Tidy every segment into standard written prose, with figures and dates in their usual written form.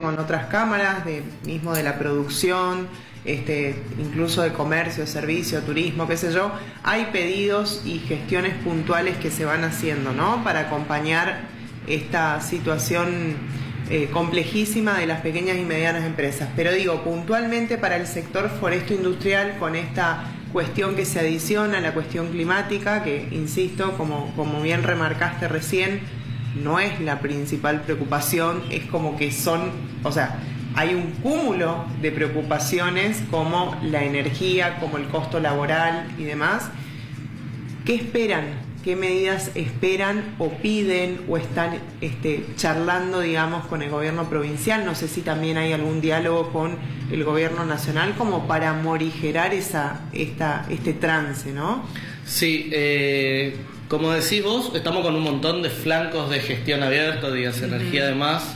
con otras cámaras, mismo de la producción, incluso de comercio, servicio, turismo, qué sé yo, hay pedidos y gestiones puntuales que se van haciendo, ¿no? Para acompañar esta situación complejísima de las pequeñas y medianas empresas. Pero digo, puntualmente para el sector foresto-industrial, con esta cuestión que se adiciona a la cuestión climática, que, insisto, como bien remarcaste recién, no es la principal preocupación, es como que hay un cúmulo de preocupaciones como la energía, como el costo laboral y demás. ¿Qué esperan? ¿Qué medidas esperan o piden o están charlando, digamos, con el gobierno provincial? No sé si también hay algún diálogo con el gobierno nacional como para morigerar este trance, ¿no? Sí, como decís vos, estamos con un montón de flancos de gestión abierta, días energía además.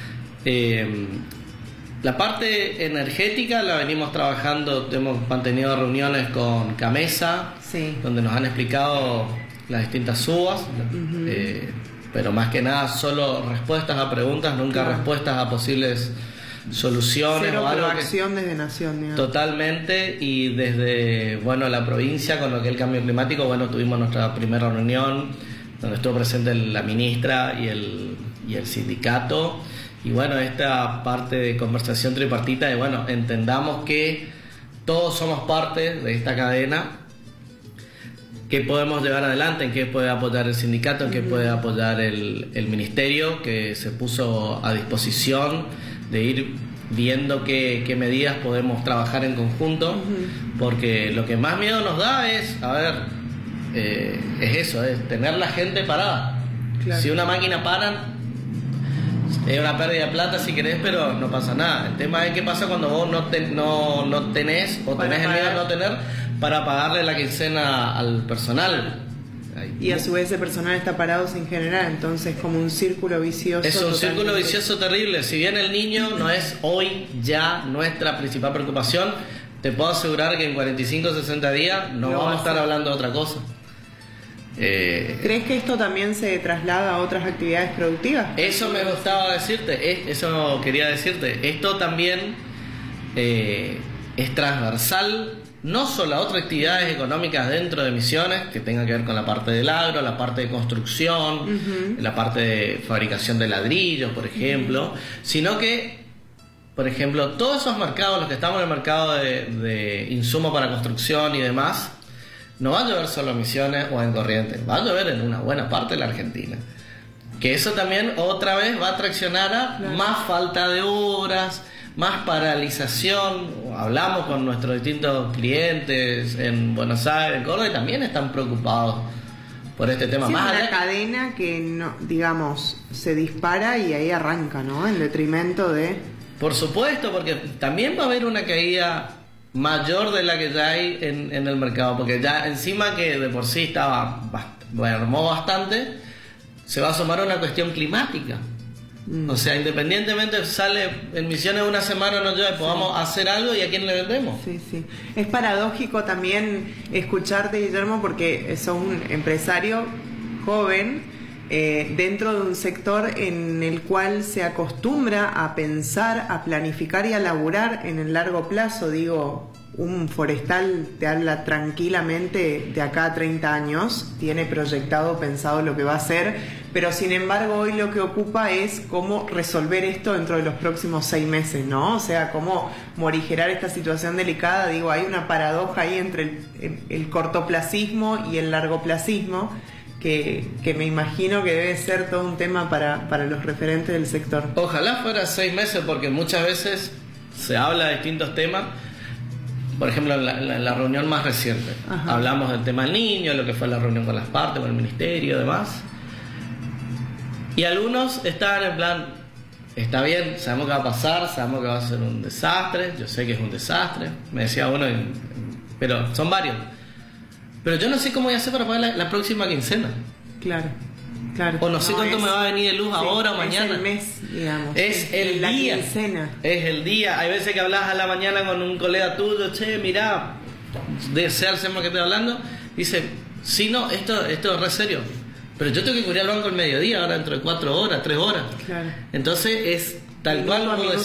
La parte energética la venimos trabajando, hemos mantenido reuniones con Camesa, sí, donde nos han explicado las distintas subas, pero más que nada solo respuestas a preguntas, nunca claro, respuestas a posibles soluciones. Cero o algo proacción desde Nación, digamos. Totalmente, y desde la provincia, con lo que es el cambio climático, tuvimos nuestra primera reunión donde estuvo presente la ministra y el sindicato, y esta parte de conversación tripartita de entendamos que todos somos parte de esta cadena, qué podemos llevar adelante, en qué puede apoyar el sindicato, en qué puede apoyar el ministerio, que se puso a disposición de ir viendo qué medidas podemos trabajar en conjunto, porque lo que más miedo nos da es tener la gente parada. Claro. Si una máquina para, es una pérdida de plata si querés, pero no pasa nada. El tema es qué pasa cuando vos no tenés o tenés el miedo de no tener para pagarle la quincena al personal. Y a su vez ese personal está parado sin generar, entonces como un círculo vicioso. Es un círculo vicioso terrible. Si bien el niño no es hoy ya nuestra principal preocupación, te puedo asegurar que en 45 o 60 días no vamos a estar hablando de otra cosa. ¿Crees que esto también se traslada a otras actividades productivas? Eso me gustaba decirte, eso quería decirte. Esto también es transversal, no solo a otras actividades económicas dentro de Misiones, que tengan que ver con la parte del agro, la parte de construcción, la parte de fabricación de ladrillos, por ejemplo, sino que, por ejemplo, todos esos mercados, los que estamos en el mercado de insumos para construcción y demás, no va a llover solo en Misiones o en Corrientes, va a llover en una buena parte de la Argentina. Que eso también otra vez va a traccionar a más falta de obras, más paralización. Hablamos con nuestros distintos clientes en Buenos Aires, en Córdoba, y también están preocupados por este tema. Sí, más una cadena que, no, digamos, se dispara y ahí arranca, ¿no? En detrimento de... Por supuesto, porque también va a haber una caída mayor de la que ya hay en el mercado, porque ya encima que de por sí mermó bastante, se va a sumar una cuestión climática. O sea, independientemente sale en Misiones una semana o no llueve, podamos hacer algo, y a quién le vendemos. Sí, sí. Es paradójico también escucharte, Guillermo, porque sos un empresario joven dentro de un sector en el cual se acostumbra a pensar, a planificar y a laburar en el largo plazo. Digo, un forestal te habla tranquilamente de acá a 30 años, tiene proyectado, pensado lo que va a hacer, pero sin embargo hoy lo que ocupa es cómo resolver esto dentro de los próximos 6 meses, ¿no? O sea, cómo morigerar esta situación delicada. Digo, hay una paradoja ahí entre el cortoplacismo y el largoplacismo, que me imagino que debe ser todo un tema para los referentes del sector. Ojalá fuera 6 meses, porque muchas veces se habla de distintos temas. Por ejemplo, en la reunión más reciente, hablamos del tema del niño, lo que fue la reunión con las partes, con el ministerio y demás. Y algunos estaban en plan, está bien, sabemos que va a pasar, sabemos que va a ser un desastre, yo sé que es un desastre, me decía uno, pero son varios. Pero yo no sé cómo voy a hacer para pagar la próxima quincena. Claro. Claro, o no sé cuánto me va a venir de luz ahora o mañana. Es el mes, digamos. Es el la día. Quincena. Es el día. Hay veces que hablas a la mañana con un colega tuyo, che, mirá, desear ser más que estoy hablando. Dice, sí, no, esto es re serio. Pero yo tengo que cubrir al banco al mediodía, ahora dentro de 4 horas, 3 horas. Claro. Entonces es tal cual como